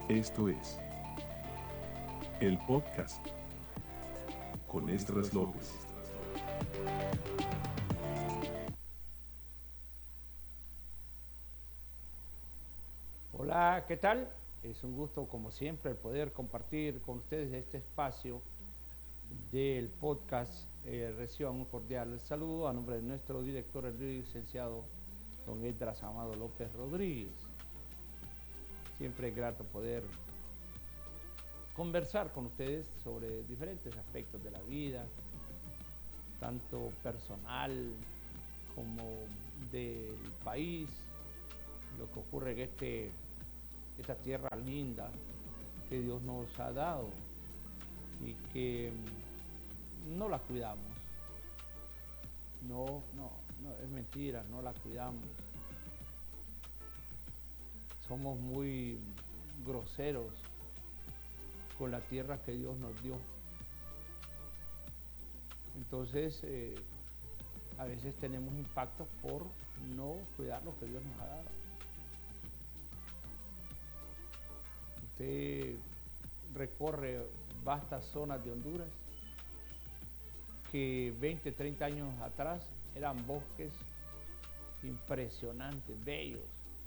Esto es el podcast con Esdras López. Hola, ¿qué tal? Es un gusto, como siempre, el poder compartir con ustedes este espacio del podcast. Reciban un cordial saludo a nombre de nuestro director, el licenciado don Esdras Amado López Rodríguez. Siempre es grato poder conversar con ustedes sobre diferentes aspectos de la vida, tanto personal como del país, lo que ocurre en esta tierra linda que Dios nos ha dado y que no la cuidamos. No, es mentira, no la cuidamos. Somos muy groseros con la tierra que Dios nos dio. Entonces, a veces tenemos impacto por no cuidar lo que Dios nos ha dado. Usted recorre vastas zonas de Honduras que 20, 30 años atrás eran bosques impresionantes, bellos.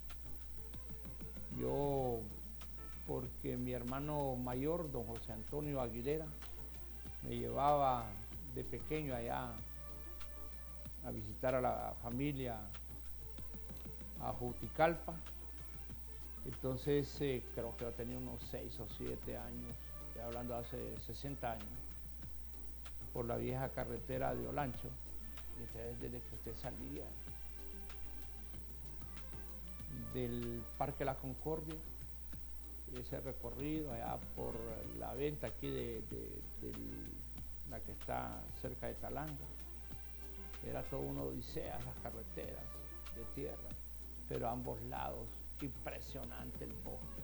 Yo, porque mi hermano mayor, don José Antonio Aguilera, me llevaba de pequeño allá a visitar a la familia a Juticalpa. Entonces creo que yo tenía unos 6 o 7 años, estoy hablando de hace 60 años, por la vieja carretera de Olancho. Y entonces, desde que usted salía del Parque La Concordia, ese recorrido allá por la venta aquí de la que está cerca de Talanga, era todo una odisea, las carreteras de tierra, pero a ambos lados impresionante el bosque.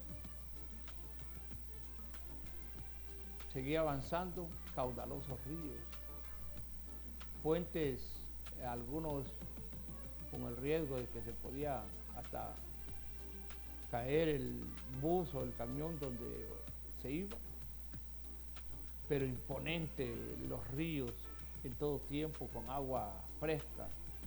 Seguía avanzando, caudalosos ríos, puentes, algunos con el riesgo de que se podía hasta caer el bus o el camión donde se iba, pero imponente los ríos en todo tiempo con agua fresca.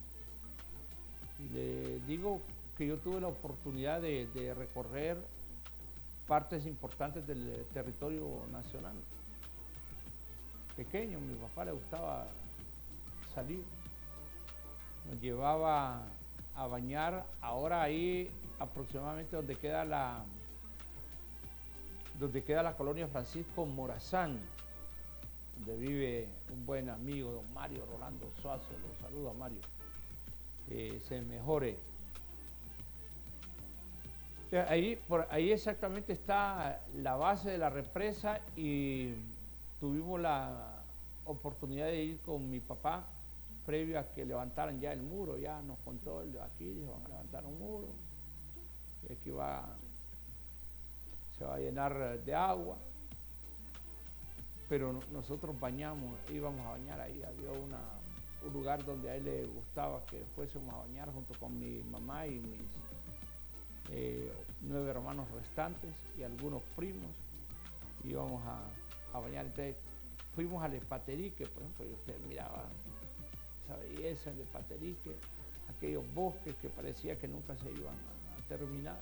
Y le digo que yo tuve la oportunidad de recorrer partes importantes del territorio nacional. Pequeño, a mi papá le gustaba salir, nos llevaba a bañar. Ahora ahí aproximadamente donde queda la colonia Francisco Morazán, donde vive un buen amigo, don Mario Rolando Suazo. Lo saludo a Mario, se mejore. Por ahí exactamente está la base de la represa, y tuvimos la oportunidad de ir con mi papá previo a que levantaran ya el muro. Ya nos contó aquí van a levantar un muro, y aquí se va a llenar de agua, pero nosotros íbamos a bañar ahí. Había un lugar donde a él le gustaba que fuésemos a bañar junto con mi mamá y mis 9 hermanos restantes y algunos primos. Íbamos a bañar. Entonces fuimos al Epaterique, por ejemplo, y usted miraba esa belleza del Epaterique, aquellos bosques que parecía que nunca se iban a terminar.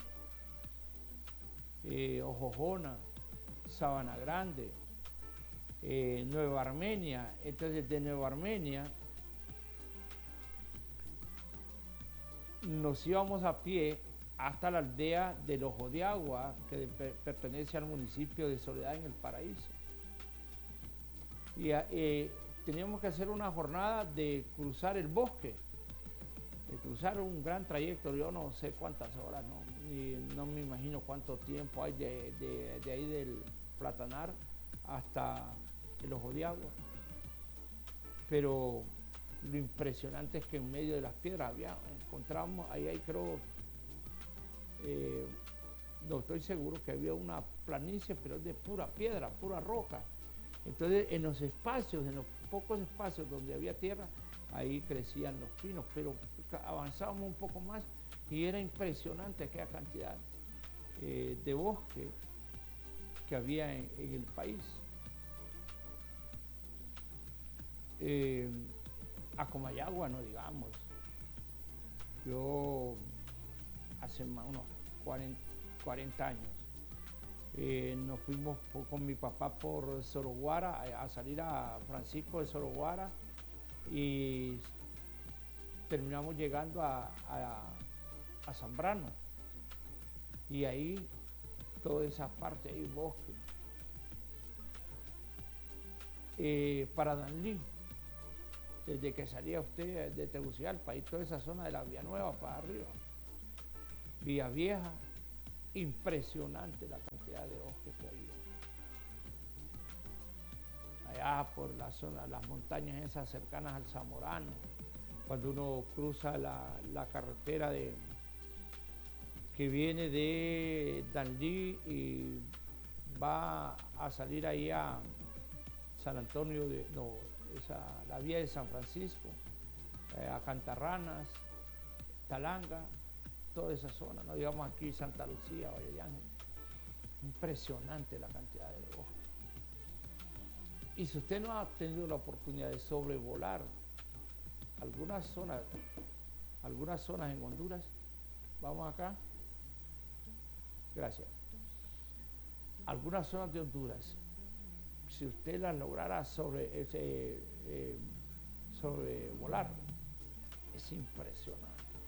Ojojona, Sabana Grande, Nueva Armenia. Entonces de Nueva Armenia nos íbamos a pie hasta la aldea del Ojo de Agua, que pertenece al municipio de Soledad en el Paraíso. Y teníamos que hacer una jornada de cruzar el bosque, de cruzar un gran trayecto. Yo no sé cuántas horas, no me imagino cuánto tiempo hay de ahí del Platanar hasta el Ojo de Agua. Pero lo impresionante es que en medio de las piedras encontramos, ahí creo, no estoy seguro, que había una planicie, pero es de pura piedra, pura roca. Entonces en los pocos espacios donde había tierra, ahí crecían los pinos, pero avanzábamos un poco más y era impresionante aquella cantidad de bosque que había en el país. A Comayagua, no digamos. Yo hace más unos 40 años nos fuimos con mi papá por Soroguara a salir a Francisco de Soroguara y terminamos llegando a Zambrano, y ahí toda esa parte, ahí bosque. Para Danlí, desde que salía usted de Tegucigalpa, y toda esa zona de la Vía Nueva para arriba, Vía Vieja, impresionante la cantidad de bosques que había. Allá por la zona, las montañas esas cercanas al Zamorano, cuando uno cruza la carretera que viene de Danlí y va a salir ahí a San Antonio, la vía de San Francisco, a Cantarranas, Talanga, toda esa zona, no digamos aquí Santa Lucía, Valle de Ángel. Impresionante la cantidad de bosques. Y si usted no ha tenido la oportunidad de sobrevolar algunas zonas en Honduras, vamos acá, gracias, algunas zonas de Honduras, si usted las lograra sobrevolar, es impresionante.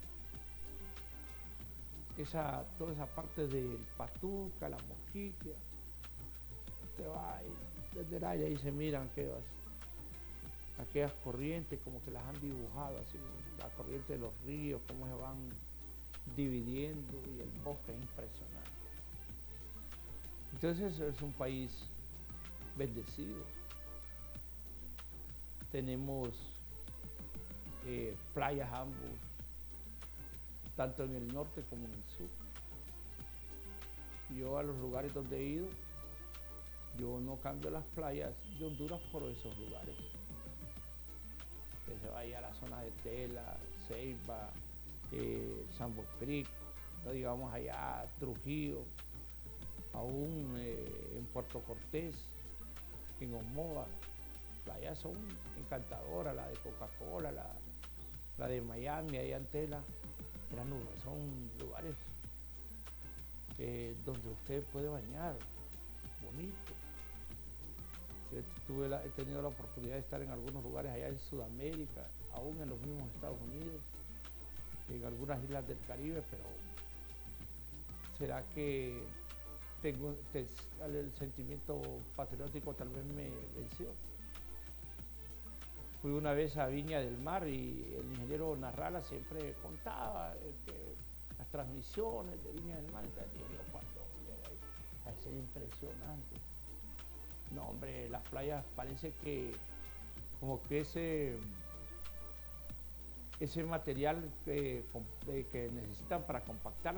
Toda esa parte del Patuca, la Mosquitia, usted va y desde el aire ahí se miran aquellas corrientes como que las han dibujado, así, la corriente de los ríos, cómo se van dividiendo, y el bosque es impresionante. Entonces es un país bendecido. Tenemos playas ambos, tanto en el norte como en el sur. Yo a los lugares donde he ido, yo no cambio las playas de Honduras por esos lugares. Que se vaya a la zona de Tela, Ceiba, Sambo Creek, no digamos allá Trujillo, aún en Puerto Cortés, en Omoa, playas son encantadoras, la de Coca-Cola, la de Miami, allá en Tela, son lugares donde usted puede bañar, bonito. Yo he tenido la oportunidad de estar en algunos lugares allá en Sudamérica, aún en los mismos Estados Unidos, en algunas islas del Caribe, pero ¿será que el sentimiento patriótico tal vez me venció? Fui una vez a Viña del Mar y el ingeniero Narrala siempre contaba las transmisiones de Viña del Mar. Entonces dije yo, cuando llegué ahí, es impresionante. No, hombre, las playas parece que como que ese material que necesitan para compactar